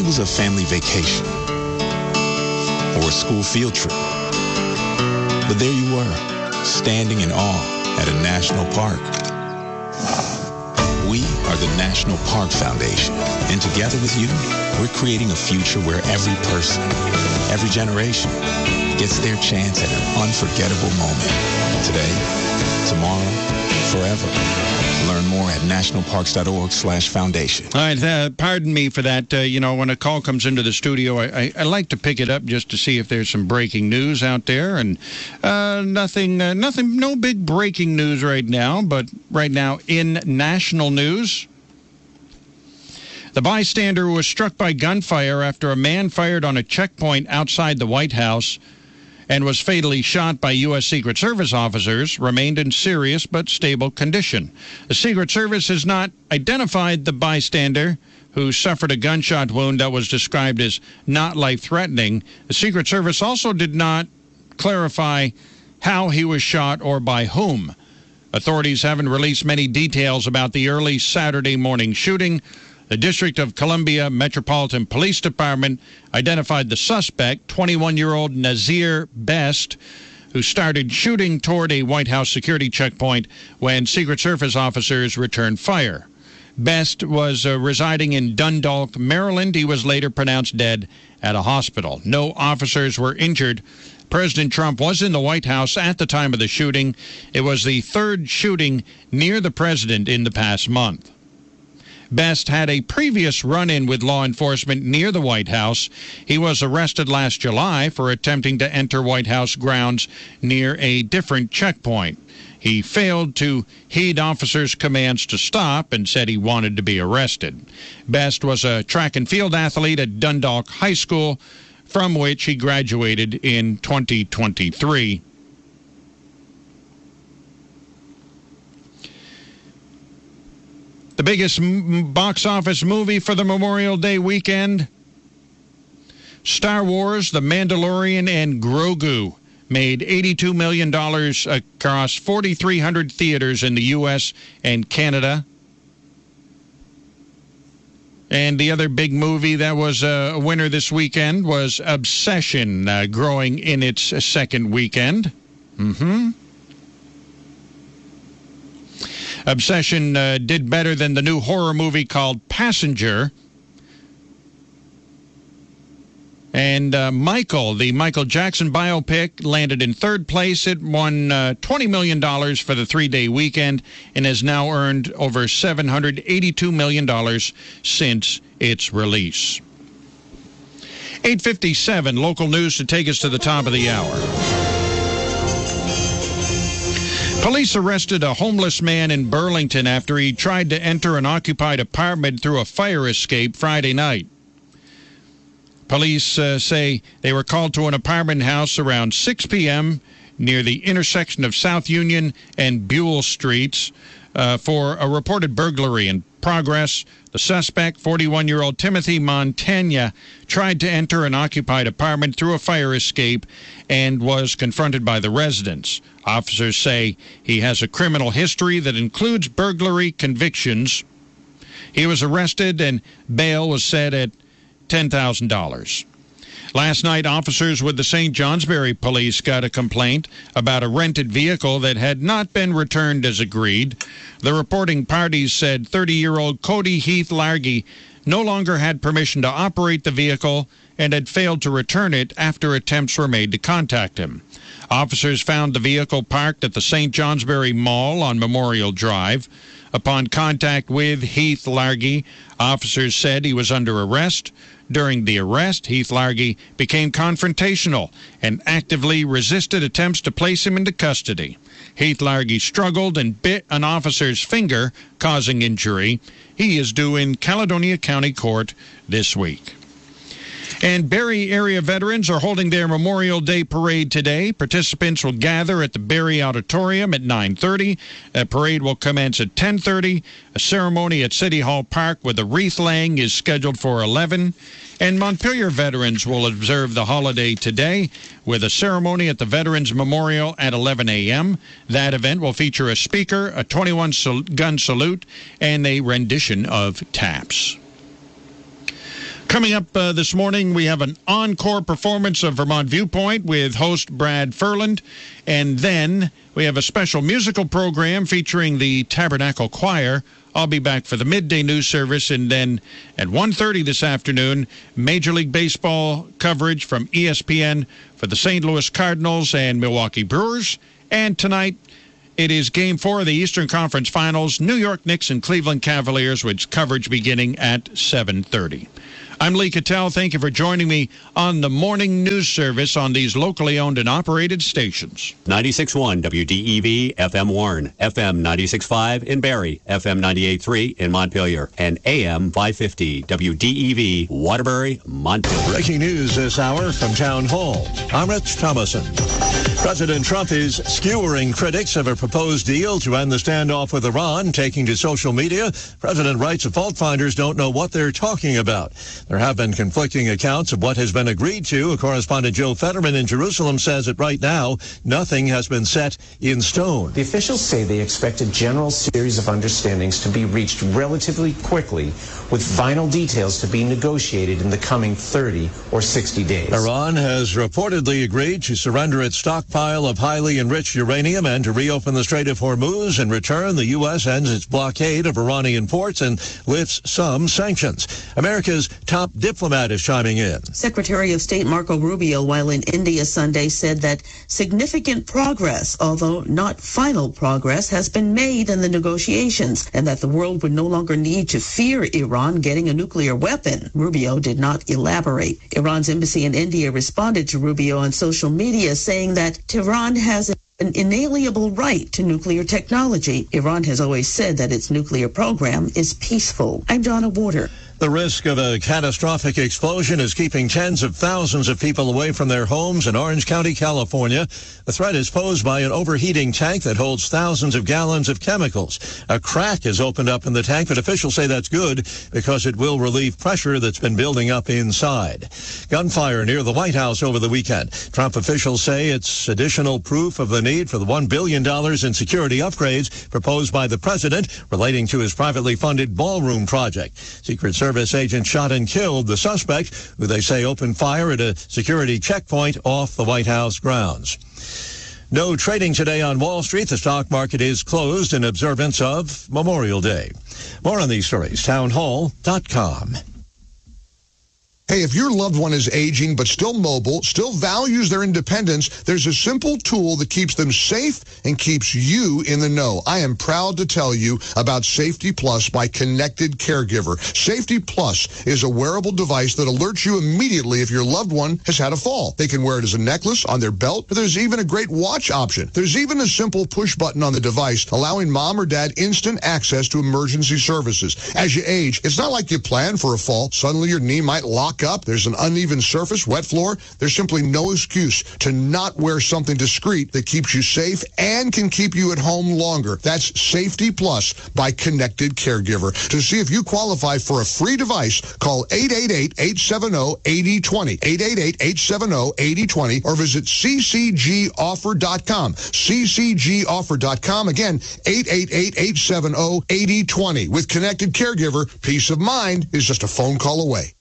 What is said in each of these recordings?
was a family vacation or a school field trip. But there you were, standing in awe at a national park. We are the National Park Foundation, and together with you, we're creating a future where every person, every generation, gets their chance at an unforgettable moment. Today, tomorrow, forever. Learn more at nationalparks.org/foundation. All right, pardon me for that. When a call comes into the studio, I like to pick it up just to see if there's some breaking news out there. And no big breaking news right now. But right now in national news, the bystander who was struck by gunfire after a man fired on a checkpoint outside the White House and was fatally shot by U.S. Secret Service officers, remained in serious but stable condition. The Secret Service has not identified the bystander who suffered a gunshot wound that was described as not life-threatening. The Secret Service also did not clarify how he was shot or by whom. Authorities haven't released many details about the early Saturday morning shooting. The District of Columbia Metropolitan Police Department identified the suspect, 21-year-old Nazir Best, who started shooting toward a White House security checkpoint when Secret Service officers returned fire. Best was residing in Dundalk, Maryland. He was later pronounced dead at a hospital. No officers were injured. President Trump was in the White House at the time of the shooting. It was the third shooting near the president in the past month. Best had a previous run-in with law enforcement near the White House. He was arrested last July for attempting to enter White House grounds near a different checkpoint. He failed to heed officers' commands to stop and said he wanted to be arrested. Best was a track and field athlete at Dundalk High School, from which he graduated in 2023. The biggest box office movie for the Memorial Day weekend, Star Wars, The Mandalorian, and Grogu, made $82 million across 4,300 theaters in the U.S. and Canada. And the other big movie that was a winner this weekend was Obsession, growing in its second weekend. Obsession did better than the new horror movie called Passenger. And Michael, the Michael Jackson biopic, landed in third place. It won $20 million for the three-day weekend and has now earned over $782 million since its release. 8:57, local news to take us to the top of the hour. Police arrested a homeless man in Burlington after he tried to enter an occupied apartment through a fire escape Friday night. Police say they were called to an apartment house around 6 p.m. near the intersection of South Union and Buell Streets for a reported burglary in progress. The suspect, 41-year-old Timothy Montagna, tried to enter an occupied apartment through a fire escape and was confronted by the residents. Officers say he has a criminal history that includes burglary convictions. He was arrested and bail was set at $10,000. Last night, officers with the St. Johnsbury Police got a complaint about a rented vehicle that had not been returned as agreed. The reporting parties said 30-year-old Cody Heath Largy no longer had permission to operate the vehicle and had failed to return it after attempts were made to contact him. Officers found the vehicle parked at the St. Johnsbury Mall on Memorial Drive. Upon contact with Heath Largy, officers said he was under arrest. During the arrest, Heath Largy became confrontational and actively resisted attempts to place him into custody. Heath Largy struggled and bit an officer's finger, causing injury. He is due in Caledonia County Court this week. And Barrie area veterans are holding their Memorial Day parade today. Participants will gather at the Barrie Auditorium at 9:30. A parade will commence at 10:30. A ceremony at City Hall Park with a wreath laying is scheduled for 11. And Montpelier veterans will observe the holiday today with a ceremony at the Veterans Memorial at 11 a.m. That event will feature a speaker, a 21-gun salute, and a rendition of taps. Coming up this morning, we have an encore performance of Vermont Viewpoint with host Brad Furland. And then we have a special musical program featuring the Tabernacle Choir. I'll be back for the midday news service. And then at 1:30 this afternoon, Major League Baseball coverage from ESPN for the St. Louis Cardinals and Milwaukee Brewers. And tonight, it is Game 4 of the Eastern Conference Finals, New York Knicks and Cleveland Cavaliers, with coverage beginning at 7:30. I'm Lee Cattell. Thank you for joining me on the morning news service on these locally owned and operated stations. 96.1 WDEV FM Warren, FM 96.5 in Barrie, FM 98.3 in Montpelier, and AM 550 WDEV Waterbury, Montpelier. Breaking news this hour from Town Hall. I'm Rich Thomason. President Trump is skewering critics of a proposed deal to end the standoff with Iran, taking to social media. President writes the fault finders don't know what they're talking about. There have been conflicting accounts of what has been agreed to. Correspondent Joe Fetterman in Jerusalem says that right now, nothing has been set in stone. The officials say they expect a general series of understandings to be reached relatively quickly, with final details to be negotiated in the coming 30 or 60 days. Iran has reportedly agreed to surrender its stockpile of highly enriched uranium and to reopen the Strait of Hormuz. In return, the U.S. ends its blockade of Iranian ports and lifts some sanctions. America's top diplomat is chiming in. Secretary of State Marco Rubio, while in India Sunday, said that significant progress, although not final progress, has been made in the negotiations, and that the world would no longer need to fear Iran getting a nuclear weapon. Rubio did not elaborate. Iran's embassy in India responded to Rubio on social media, saying that Tehran has an inalienable right to nuclear technology. Iran has always said that its nuclear program is peaceful. I'm Donna Warder. The risk of a catastrophic explosion is keeping tens of thousands of people away from their homes in Orange County, California. The threat is posed by an overheating tank that holds thousands of gallons of chemicals. A crack has opened up in the tank, but officials say that's good because it will relieve pressure that's been building up inside. Gunfire near the White House over the weekend. Trump officials say it's additional proof of the need for the $1 billion in security upgrades proposed by the president relating to his privately funded ballroom project. Secret Service agents shot and killed the suspect, who they say opened fire at a security checkpoint off the White House grounds. No trading today on Wall Street. The stock market is closed in observance of Memorial Day. More on these stories, townhall.com. Hey, if your loved one is aging but still mobile, still values their independence, there's a simple tool that keeps them safe and keeps you in the know. I am proud to tell you about Safety Plus by Connected Caregiver. Safety Plus is a wearable device that alerts you immediately if your loved one has had a fall. They can wear it as a necklace, on their belt, but there's even a great watch option. There's even a simple push button on the device allowing mom or dad instant access to emergency services. As you age, it's not like you plan for a fall. Suddenly your knee might lock up, there's an uneven surface, wet floor. There's simply no excuse to not wear something discreet that keeps you safe and can keep you at home longer. That's Safety Plus by Connected Caregiver. To see if you qualify for a free device, call 888-870-8020, 888-870-8020, or visit ccgoffer.com, ccgoffer.com. Again, 888-870-8020. With Connected Caregiver, peace of mind is just a phone call away.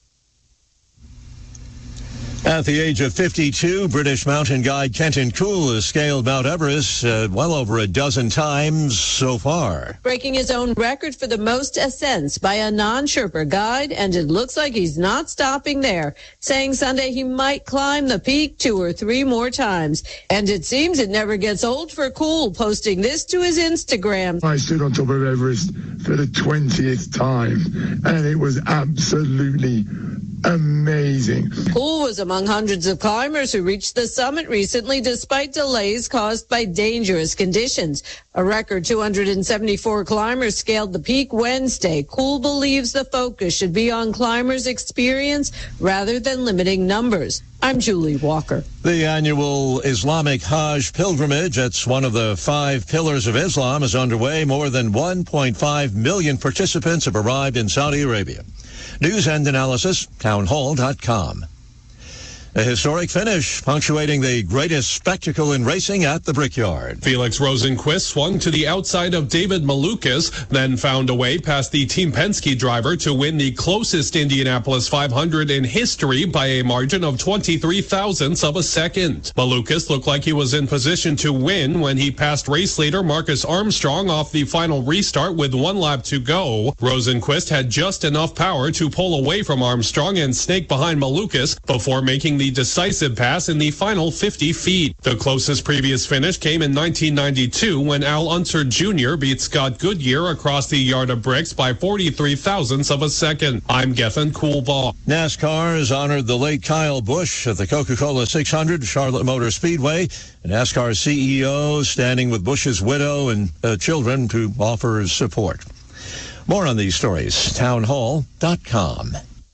At the age of 52, British mountain guide Kenton Cool has scaled Mount Everest well over a dozen times so far. Breaking his own record for the most ascents by a non-Sherpa guide, and it looks like he's not stopping there, saying Sunday he might climb the peak 2 or 3 more times. And it seems it never gets old for Cool, posting this to his Instagram. I stood on top of Everest for the 20th time, and it was absolutely amazing. Cool was among hundreds of climbers who reached the summit recently despite delays caused by dangerous conditions. A record 274 climbers scaled the peak Wednesday. Cool believes the focus should be on climbers' experience rather than limiting numbers. I'm Julie Walker. The annual Islamic Hajj pilgrimage, that's one of the 5 pillars of Islam, is underway. More than 1.5 million participants have arrived in Saudi Arabia. News and analysis, townhall.com. A historic finish, punctuating the greatest spectacle in racing at the Brickyard. Felix Rosenqvist swung to the outside of David Malukas, then found a way past the Team Penske driver to win the closest Indianapolis 500 in history by a margin of 23 thousandths of a second. Malukas looked like he was in position to win when he passed race leader Marcus Armstrong off the final restart with 1 lap to go. Rosenqvist had just enough power to pull away from Armstrong and snake behind Malukas before making the decisive pass in the final 50 feet. The closest previous finish came in 1992 when Al Unser Jr. beat Scott Goodyear across the yard of bricks by 43 thousandths of a second. I'm Gethin Coolbaugh. NASCAR has honored the late Kyle Busch at the Coca-Cola 600 Charlotte Motor Speedway. NASCAR CEO standing with Busch's widow and children to offer support. More on these stories, townhall.com.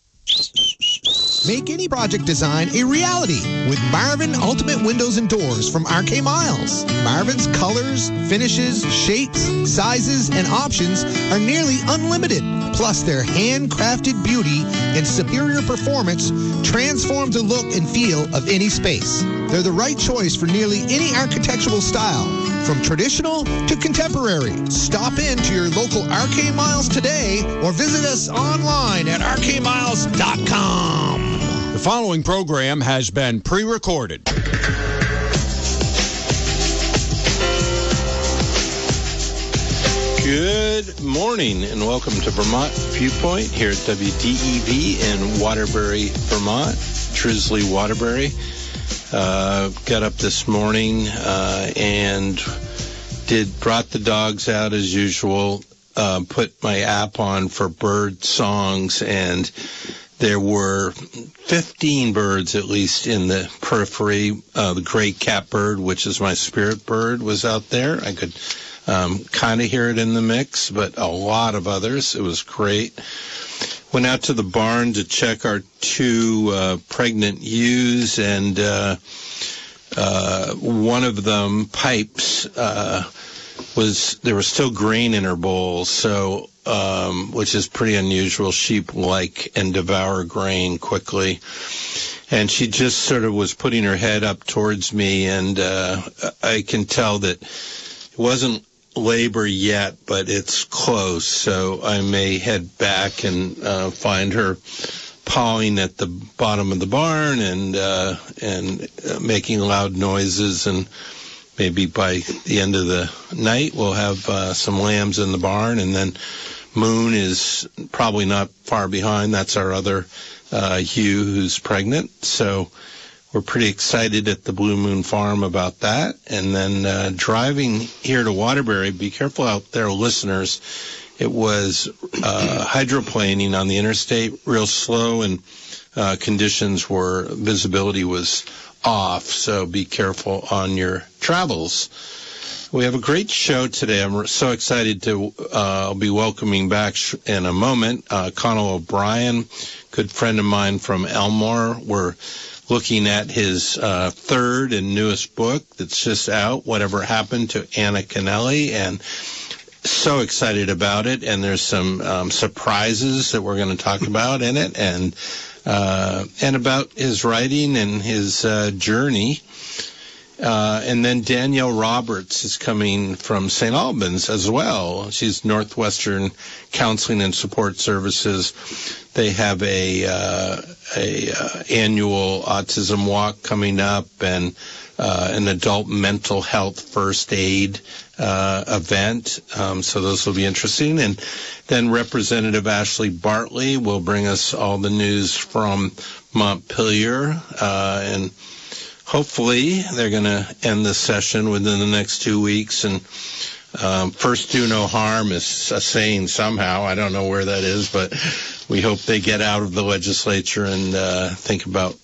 Make any project design a reality with Marvin Ultimate Windows and Doors from RK Miles. Marvin's colors, finishes, shapes, sizes, and options are nearly unlimited. Plus, their handcrafted beauty and superior performance transform the look and feel of any space. They're the right choice for nearly any architectural style, from traditional to contemporary. Stop in to your local RK Miles today or visit us online at rkmiles.com. The following program has been pre-recorded. Good morning and welcome to Vermont Viewpoint here at WDEV in Waterbury, Vermont. Drizzly Waterbury. Got up this morning and brought the dogs out as usual, put my app on for bird songs, and there were 15 birds, at least, in the periphery. The gray catbird, which is my spirit bird, was out there. I could kind of hear it in the mix, but a lot of others. It was great. Went out to the barn to check our 2 pregnant ewes, and one of them, Pipes, there was still grain in her bowl, so which is pretty unusual. Sheep like and devour grain quickly. And she just sort of was putting her head up towards me, and I can tell that it wasn't labor yet, but it's close. So I may head back and find her pawing at the bottom of the barn and making loud noises, and maybe by the end of the night we'll have some lambs in the barn, and then Moon is probably not far behind. That's our other ewe who's pregnant. So we're pretty excited at the Blue Moon Farm about that. And then driving here to Waterbury, be careful out there, listeners. It was hydroplaning on the interstate, real slow, and visibility was off. So be careful on your travels. We have a great show today. I'm so excited to be welcoming back in a moment Conal O'Brien, good friend of mine from Elmore. We're looking at his 3rd and newest book that's just out, Whatever Happened to Anna Kennelly, and so excited about it. And there's some surprises that we're going to talk about in it, and about his writing and his journey. And then Danielle Roberts is coming from St. Albans as well. She's Northwestern Counseling and Support Services. They have a annual autism walk coming up, and an adult mental health first aid event. So those will be interesting. And then Representative Ashley Bartley will bring us all the news from Montpelier, and hopefully they're going to end the session within the next 2 weeks. And first do no harm is a saying somehow. I don't know where that is, but we hope they get out of the legislature and think about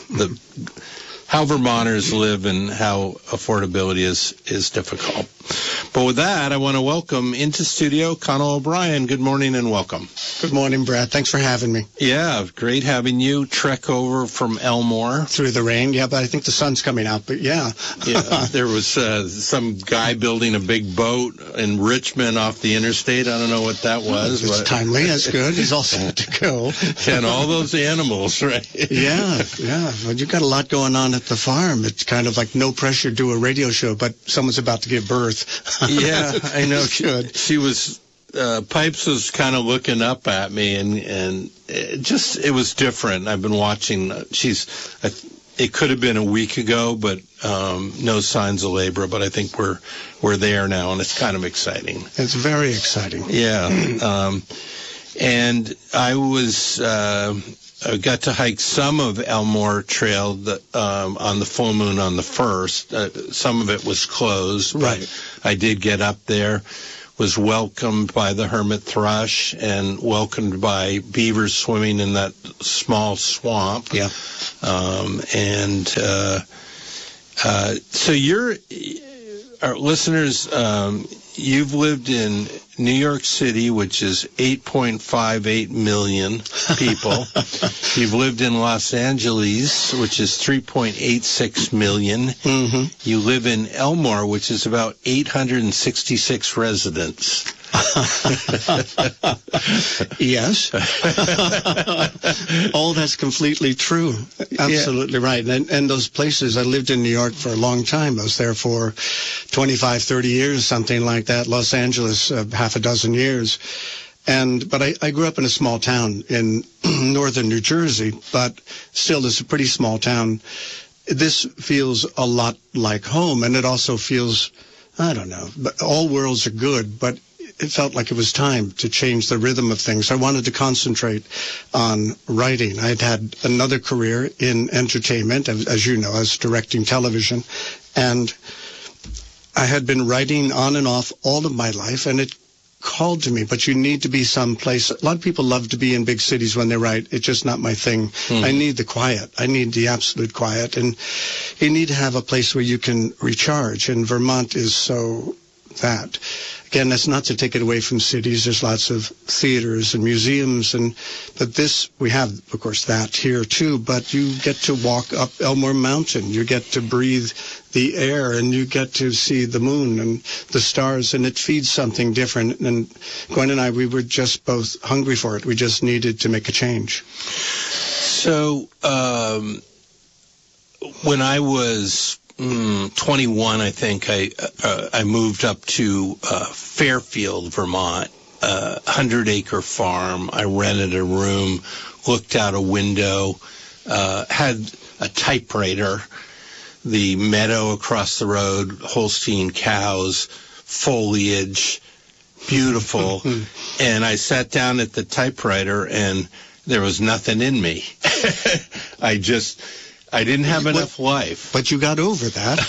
how Vermonters live and how affordability is difficult. But with that, I want to welcome into studio Conal O'Brien. Good morning and welcome. Good morning, Brad. Thanks for having me. Yeah, great having you. Trek over from Elmore. Through the rain, yeah, but I think the sun's coming out, but yeah. There was some guy building a big boat in Richmond off the interstate. I don't know what that was. It's timely. That's good. He's all set to go. And all those animals, right? Yeah. Well, you've got a lot going on at the farm. It's kind of like no pressure to do a radio show, but someone's about to give birth. Yeah, I know. She was... Pipes was kind of looking up at me, and it was different. I've been watching. It could have been a week ago, but no signs of labor. But I think we're there now, and it's kind of exciting. It's very exciting. Yeah, and I was. I got to hike some of Elmore Trail on the full moon on the 1st. Some of it was closed, right. But I did get up there. Was welcomed by the hermit thrush and welcomed by beavers swimming in that small swamp. Yeah. So our listeners, you've lived in New York City, which is 8.58 million people. You've lived in Los Angeles, which is 3.86 million. Mm-hmm. You live in Elmore, which is about 866 residents. Yes. All that's completely true. Absolutely right. And those places, I lived in New York for a long time. I was there for 25, 30 years, something like that. Los Angeles, half a dozen years. But I grew up in a small town in northern New Jersey, but still it's a pretty small town. This feels a lot like home, and it also feels, I don't know, but all worlds are good, but it felt like it was time to change the rhythm of things. I wanted to concentrate on writing. I'd had another career in entertainment, as you know, I was directing television, and I had been writing on and off all of my life, and it called to me, but you need to be someplace. A lot of people love to be in big cities when they write. It's just not my thing. I need the quiet. I need the absolute quiet, and you need to have a place where you can recharge, and Vermont is so that. Again, that's not to take it away from cities. There's lots of theaters and museums, but this, we have, of course, that here too, but you get to walk up Elmore Mountain. You get to breathe the air, and you get to see the moon and the stars, and it feeds something different. And Gwen and I, we were just both hungry for it. We just needed to make a change. So, when I was 21, I think, I moved up to Fairfield, Vermont, 100-acre farm. I rented a room, looked out a window, had a typewriter, the meadow across the road, Holstein cows, foliage, beautiful. And I sat down at the typewriter, and there was nothing in me. I didn't have enough life. But you got over that.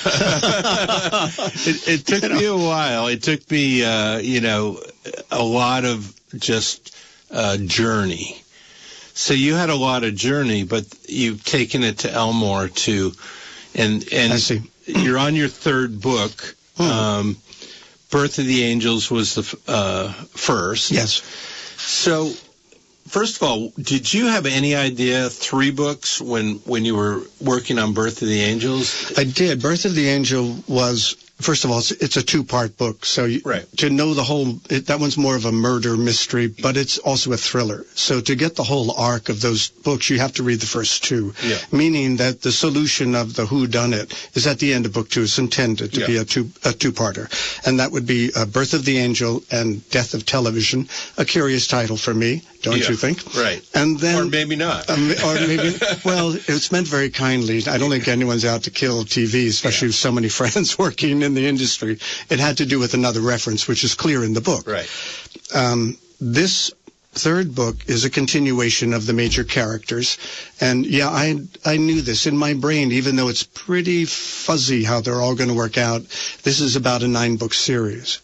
It took me a while. It took me, a lot of just journey. So you had a lot of journey, but you've taken it to Elmore too. And I see. You're on your third book. Birth of the Angels was the first. Yes. So, first of all, did you have any idea 3 books when you were working on Birth of the Angels? I did. Birth of the Angel was, first of all, it's a 2-part book. So to know the whole, that one's more of a murder mystery, but it's also a thriller. So to get the whole arc of those books, you have to read the first 2. Yeah. Meaning that the solution of the whodunit is at the end of book 2. It's intended to be a two-parter. And that would be Birth of the Angel and Death of Television. A curious title for me, don't you think? Right. And then, or maybe not. Well, it's meant very kindly. I don't think anyone's out to kill TV, especially with so many friends working in the industry. It had to do with another reference, which is clear in the book. Right. This third book is a continuation of the major characters. And yeah, I knew this in my brain, even though it's pretty fuzzy how they're all going to work out. This is about a 9-book series.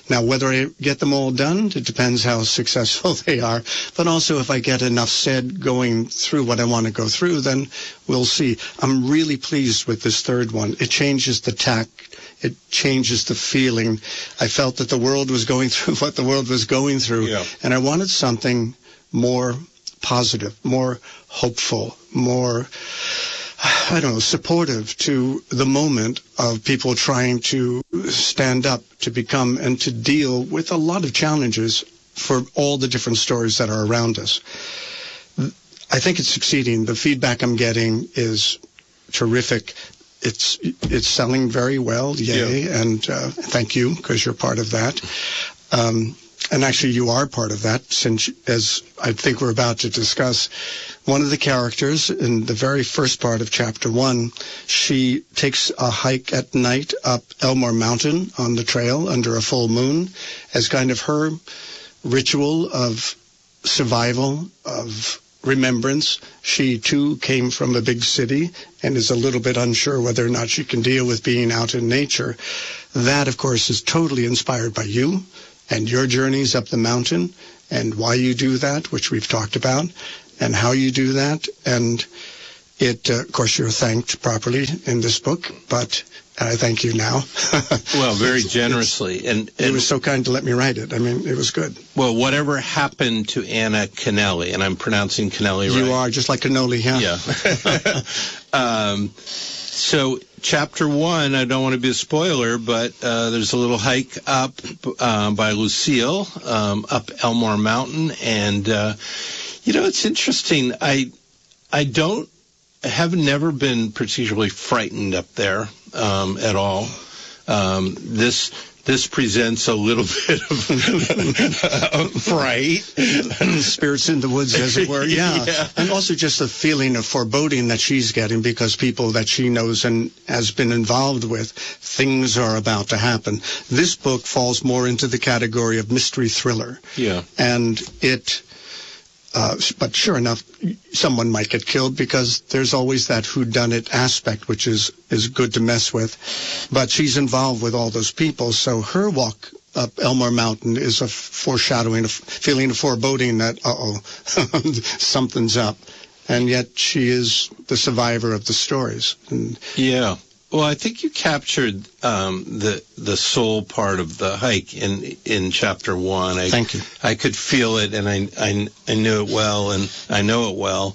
Now, whether I get them all done, it depends how successful they are. But also, if I get enough said going through what I want to go through, then we'll see. I'm really pleased with this third one. It changes the tack. It changes the feeling. I felt that the world was going through what the world was going through. Yeah. And I wanted something more positive, more hopeful, more, I don't know, supportive to the moment of people trying to stand up, to become, and to deal with a lot of challenges for all the different stories that are around us. I think it's succeeding. The feedback I'm getting is terrific. It's selling very well, yay, yeah. And thank you, because you're part of that. And actually, you are part of that, since, as I think we're about to discuss, one of the characters in the very first part of Chapter 1, she takes a hike at night up Elmore Mountain on the trail under a full moon as kind of her ritual of survival, of remembrance. She, too, came from a big city and is a little bit unsure whether or not she can deal with being out in nature. That, of course, is totally inspired by you and your journeys up the mountain and why you do that, which we've talked about, and how you do that. And it, of course, you're thanked properly in this book, but I thank you now. Well, very generously. And it was so kind to let me write it. I mean, it was good. Well, whatever happened to Anna Kennelly, and I'm pronouncing Kennelly right? You are, just like cannoli, yeah. Yeah. So Chapter 1, I don't want to be a spoiler, but there's a little hike up by Lucille, up Elmore Mountain. And, it's interesting. I have never been particularly frightened up there at all. This presents a little bit of fright. Spirits in the woods, as it were, yeah. Yeah. And also just the feeling of foreboding that she's getting because people that she knows and has been involved with, things are about to happen. This book falls more into the category of mystery thriller. Yeah. And it... but sure enough, someone might get killed because there's always that whodunit aspect, which is good to mess with. But she's involved with all those people, so her walk up Elmore Mountain is a foreshadowing, a feeling of foreboding that, something's up. And yet she is the survivor of the stories. And yeah. Well, I think you captured the soul part of the hike in Chapter 1. Thank you. I could feel it, and I knew it well, and I know it well.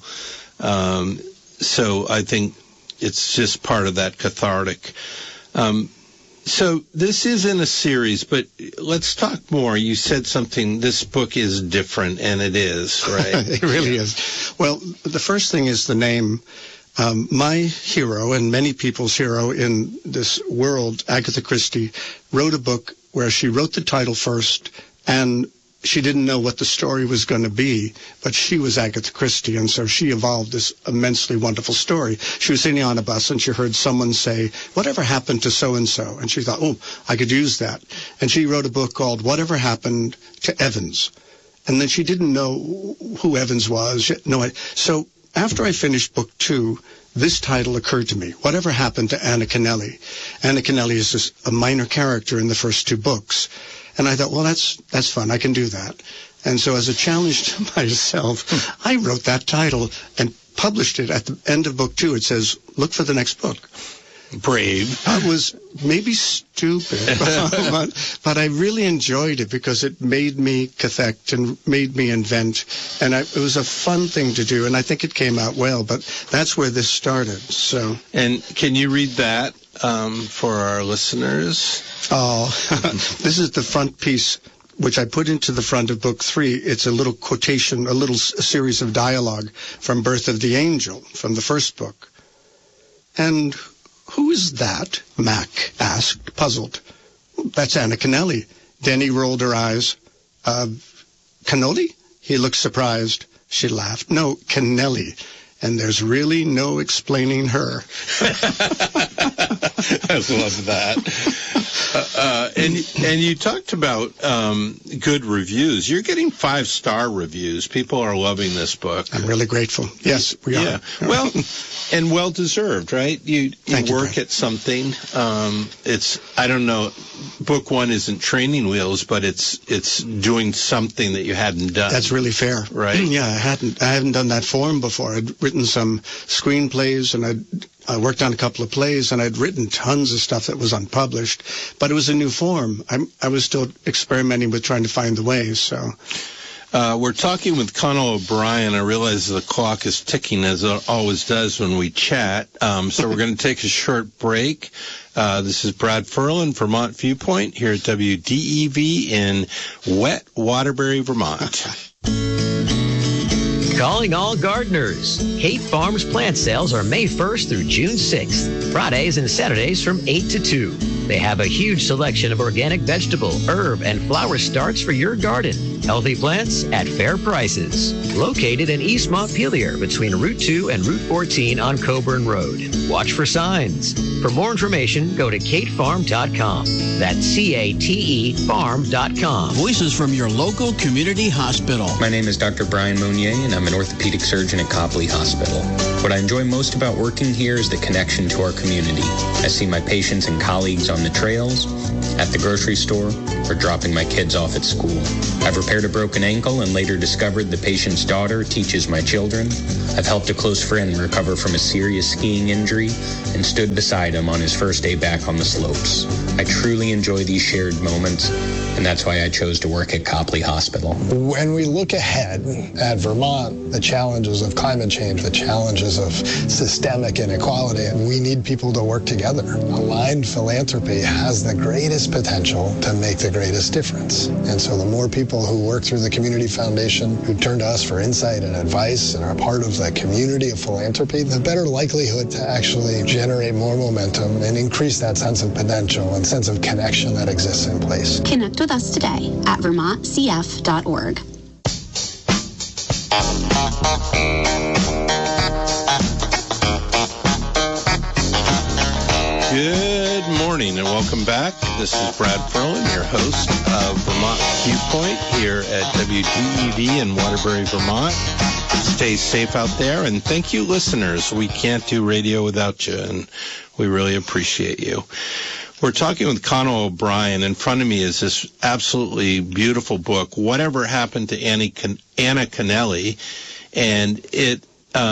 So I think it's just part of that cathartic. So this is in a series, but let's talk more. You said something, this book is different, and it is, right? It really is. Well, the first thing is the name. My hero, and many people's hero in this world, Agatha Christie, wrote a book where she wrote the title first, and she didn't know what the story was going to be, but she was Agatha Christie, and so she evolved this immensely wonderful story. She was sitting on a bus, and she heard someone say, "Whatever happened to so-and-so?" And she thought, oh, I could use that. And she wrote a book called Whatever Happened to Evans. And then she didn't know who Evans was. So after I finished book 2, this title occurred to me. Whatever Happened to Anna Kennelly? Anna Kennelly is just a minor character in the first 2 books. And I thought, well, that's fun. I can do that. And so as a challenge to myself, I wrote that title and published it. At the end of book 2, it says, look for the next book. Brave. I was maybe stupid, but I really enjoyed it because it made me cathect and made me invent. And it was a fun thing to do, and I think it came out well. But that's where this started. So. And can you read that for our listeners? Oh, this is the front piece, which I put into the front of book 3. It's a little quotation, a series of dialogue from Birth of the Angel, from the first book. And who is that? Mac asked, puzzled. That's Anna Kennelly. Denny rolled her eyes. Kennelly? He looked surprised. She laughed. No, Kennelly. and there's really no explaining her. I love that. And you talked about good reviews. You're getting 5-star reviews. People are loving this book. I'm really grateful. Yes, we are. Yeah. Well, and well-deserved, right? You work at something. I don't know, book one isn't training wheels, but it's doing something that you hadn't done. That's really fair. Right? Yeah, I haven't done that form before. I'd written some screenplays, and I worked on a couple of plays, and I'd written tons of stuff that was unpublished, but it was a new form. I was still experimenting with trying to find the way, so... We're talking with Conall O'Brien. I realize the clock is ticking, as it always does when we chat, so we're going to take a short break. This is Brad Ferlin, Vermont Viewpoint, here at WDEV in wet Waterbury, Vermont. Calling all gardeners. Kate Farms plant sales are May 1st through June 6th. Fridays and Saturdays from 8 to 2. They have a huge selection of organic vegetable, herb, and flower starts for your garden. Healthy plants at fair prices. Located in East Montpelier between Route 2 and Route 14 on Coburn Road. Watch for signs. For more information, go to katefarm.com. That's CATE farm.com. Voices from your local community hospital. My name is Dr. Brian Monnier, and I'm an orthopedic surgeon at Copley Hospital. What I enjoy most about working here is the connection to our community. I see my patients and colleagues on the trails, at the grocery store, or dropping my kids off at school. I've repaired a broken ankle and later discovered the patient's daughter teaches my children. I've helped a close friend recover from a serious skiing injury and stood beside him on his first day back on the slopes. I truly enjoy these shared moments, and that's why I chose to work at Copley Hospital. When we look ahead at Vermont, the challenges of climate change, the challenges of systemic inequality, we need people to work together. Aligned philanthropy has the greatest potential to make the greatest difference. And so the more people who work through the Community Foundation, who turn to us for insight and advice and are part of the community of philanthropy, the better likelihood to actually generate more momentum and increase that sense of potential and sense of connection that exists in place. Connect with us today at vermontcf.org. Good morning and welcome back. This is Brad Ferlin, your host of Vermont Viewpoint here at WDEV in Waterbury, Vermont. Stay safe out there, and thank you, listeners. We can't do radio without you, and we really appreciate you. We're talking with Conall O'Brien. In front of me is this absolutely beautiful book, Whatever Happened to Anna Kennelly, and it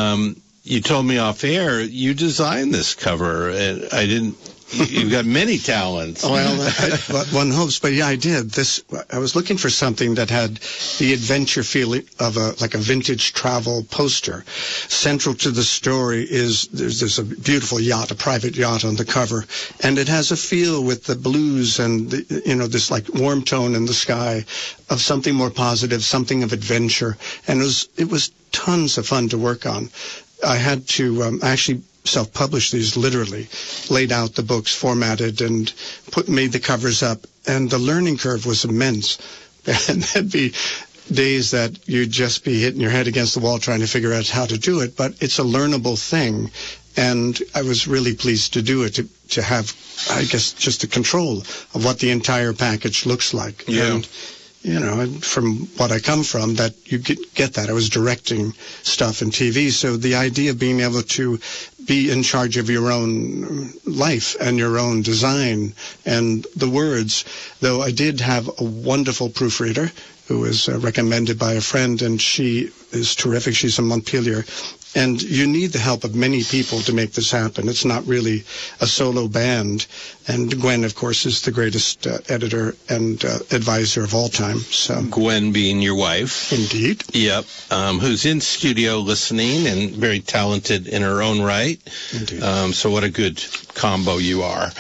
you told me off air you designed this cover. I didn't. You've got many talents. Well, one hopes, but yeah, I did. I was looking for something that had the adventure feeling of a vintage travel poster. Central to the story is there's a beautiful yacht, a private yacht on the cover, and it has a feel with the blues and this like warm tone in the sky of something more positive, something of adventure, and it was tons of fun to work on. I had to actually self-published these, literally laid out the books, formatted, and made the covers up, and the learning curve was immense. And there'd be days that you'd just be hitting your head against the wall trying to figure out how to do it, but it's a learnable thing, and I was really pleased to do it, to have, I guess, just the control of what the entire package looks like. Yeah. And from what I come from, that you get that. I was directing stuff in TV, so the idea of being able to be in charge of your own life and your own design and the words, though I did have a wonderful proofreader who was recommended by a friend, and she is terrific. She's in Montpelier. And you need the help of many people to make this happen. It's not really a solo band. And Gwen, of course, is the greatest editor and advisor of all time. So Gwen being your wife. Indeed. Yep. Who's in studio listening and very talented in her own right. Indeed. So what a good combo you are.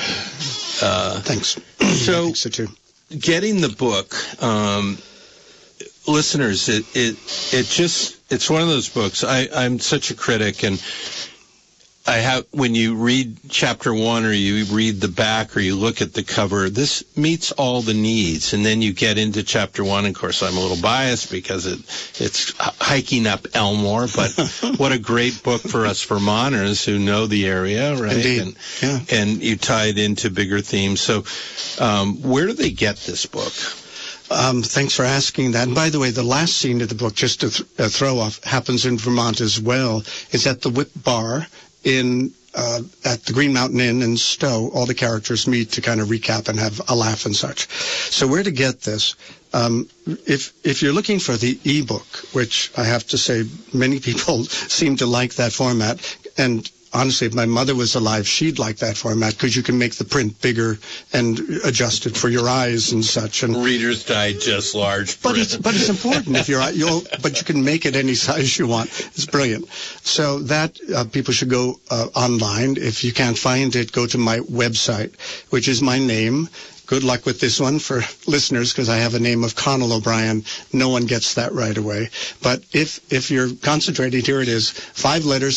Thanks. So, I think so too. Getting the book, listeners, it's one of those books. I'm such a critic, and when you read chapter 1 or you read the back or you look at the cover, this meets all the needs. And then you get into chapter 1. Of course, I'm a little biased because it's hiking up Elmore, but what a great book for us Vermonters who know the area, right? Indeed. And you tie it into bigger themes. So where do they get this book? Thanks for asking that. And by the way, the last scene of the book, just to throw off, happens in Vermont as well. It's at the Whip Bar at the Green Mountain Inn in Stowe. All the characters meet to kind of recap and have a laugh and such. So where to get this? If you're looking for the ebook, which I have to say many people seem to like that format, and honestly, if my mother was alive, she'd like that format because you can make the print bigger and adjust it for your eyes and such. And Reader's Digest large print. But it's important if but you can make it any size you want. It's brilliant. So that people should go online. If you can't find it, go to my website, which is my name. Good luck with this one for listeners because I have a name of Conal O'Brien. No one gets that right away. But if you're concentrating, here it is. 5 letters,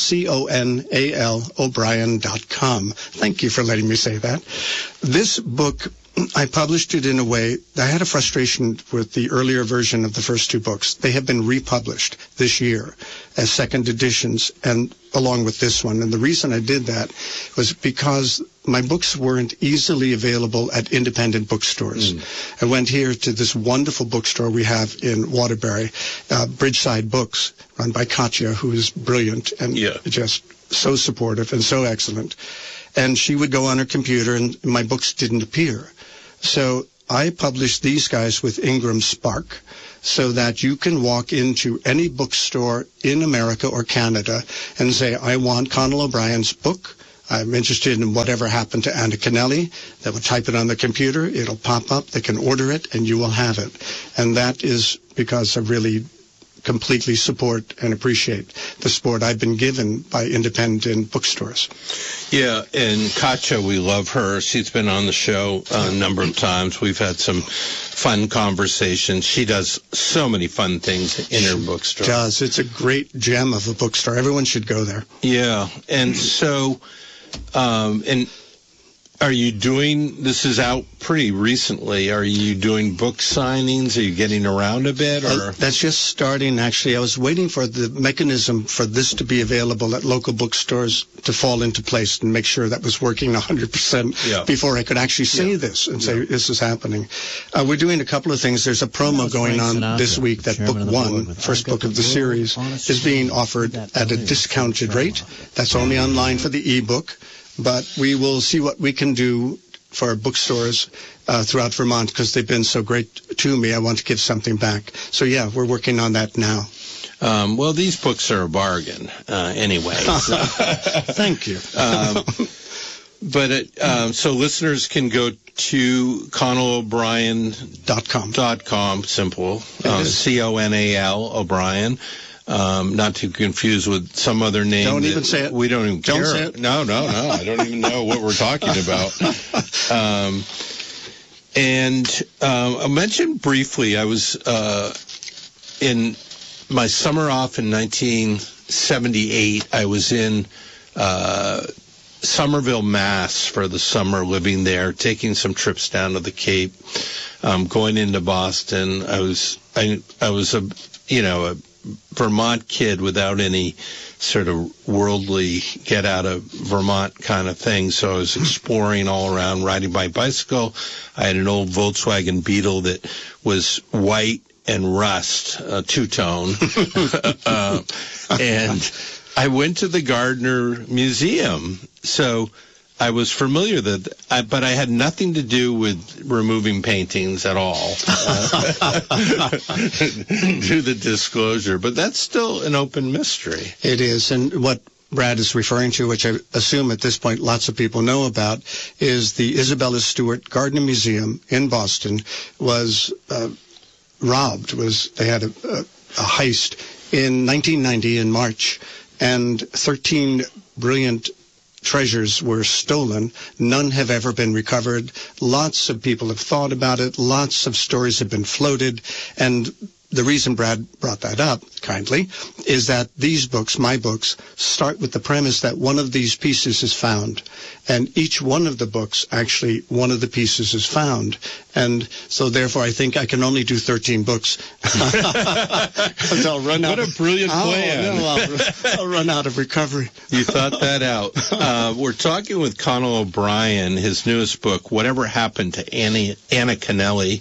CONAL, O'Brien.com. Thank you for letting me say that. This book, I published it in a way. I had a frustration with the earlier version of the first 2 books. They have been republished this year as second editions and along with this one. And the reason I did that was because my books weren't easily available at independent bookstores. I went here to this wonderful bookstore we have in Waterbury, Bridgeside Books, run by Katya, who is brilliant and just so supportive and so excellent. And she would go on her computer and my books didn't appear. So I published these guys with Ingram Spark so that you can walk into any bookstore in America or Canada and say, I want Conal O'Brien's book. I'm interested in whatever happened to Anna Kennelly. They will type it on the computer. It'll pop up. They can order it, and you will have it. And that is because I really completely support and appreciate the support I've been given by independent bookstores. Yeah, and Katya, we love her. She's been on the show a number of times. We've had some fun conversations. She does so many fun things in her bookstore. She does. It's a great gem of a bookstore. Everyone should go there. Yeah, and so... and are you doing, this is out pretty recently, are you doing book signings? Are you getting around a bit? Or that's just starting, actually. I was waiting for the mechanism for this to be available at local bookstores to fall into place and make sure that was working 100% before I could actually say this and say this is happening. We're doing a couple of things. There's a promo going on this week that book 1, first book of the series, is being offered at a discounted rate. That's only online for the ebook. But we will see what we can do for bookstores throughout Vermont because they've been so great to me. I want to give something back. So, yeah, we're working on that now. Well, these books are a bargain anyway. So. Thank you. So listeners can go to ConalO'Brien.com, simple, CONAL O'Brien. Not to confuse with some other name. Don't even say it. We don't even care. Don't say it. No. I don't even know what we're talking about. I'll mention briefly, I was in my summer off in 1978. I was in Somerville, Mass for the summer, living there, taking some trips down to the Cape, going into Boston. I was a Vermont kid without any sort of worldly get out of Vermont kind of thing. So I was exploring all around, riding my bicycle. I had an old Volkswagen Beetle that was white and rust, two-tone. And I went to the Gardner Museum. So I was familiar but I had nothing to do with removing paintings at all. Do the disclosure, but that's still an open mystery. It is, and what Brad is referring to, which I assume at this point lots of people know about, is the Isabella Stewart Gardner Museum in Boston was robbed. They had a heist in 1990 in March, and 13 brilliant treasures were stolen. None have ever been recovered. Lots of people have thought about it. Lots of stories have been floated. And the reason Brad brought that up kindly is that these books, my books, start with the premise that one of these pieces is found. And each one of the books, actually, one of the pieces is found. And so, therefore, I think I can only do 13 books. I'll run out. What a brilliant plan. I'll run out of recovery. You thought that out. We're talking with Conal O'Brien, his newest book, Whatever Happened to Anna Kennelly.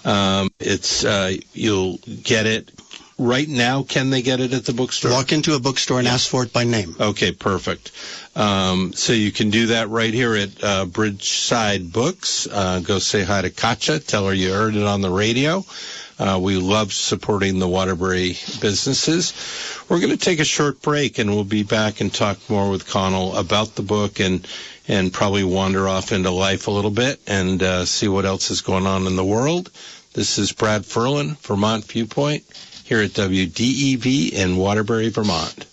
You'll get it right now. Can they get it at the bookstore? Walk into a bookstore and ask for it by name. Okay, perfect. So you can do that right here at Bridgeside Books. Go say hi to Katja. Tell her you heard it on the radio. We love supporting the Waterbury businesses. We're going to take a short break, and we'll be back and talk more with Conal about the book and probably wander off into life a little bit and see what else is going on in the world. This is Brad Ferlin, Vermont Viewpoint, here at WDEV in Waterbury, Vermont.